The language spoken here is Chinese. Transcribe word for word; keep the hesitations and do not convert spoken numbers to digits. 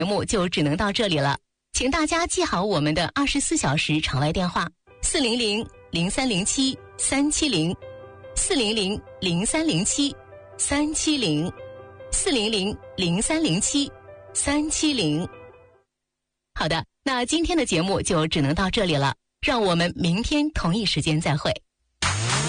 节目就只能到这里了，请大家记好我们的二十四小时场外电话：四零零零三零七三七零，四零零零三零七三七零，四零零零三零七三七零。好的，那今天的节目就只能到这里了，让我们明天同一时间再会。